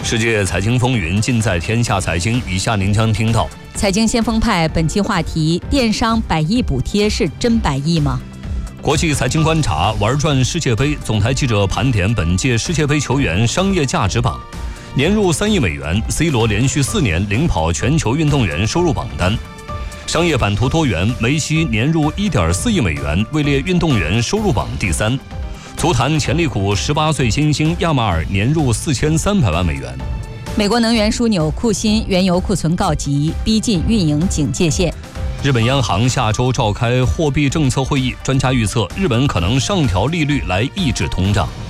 世界财经风云尽在天下财经，以下您将听到： 财经先锋派本期话题：电商100亿补贴是真100亿吗？ 国际财经观察玩转世界杯，总台记者盘点本届世界杯球员商业价值榜，年入3亿美元 ，C 罗连续4年领跑全球运动员收入榜单。商业版图多元，梅西年入1.4亿美元，位列运动员收入榜第3。足坛潜力股18岁新星亚马尔年入4300万美元。 美国能源枢纽库欣原油库存告急，逼近运营警戒线。 日本央行下周召开货币政策会议，专家预测日本可能上调利率来抑制通胀。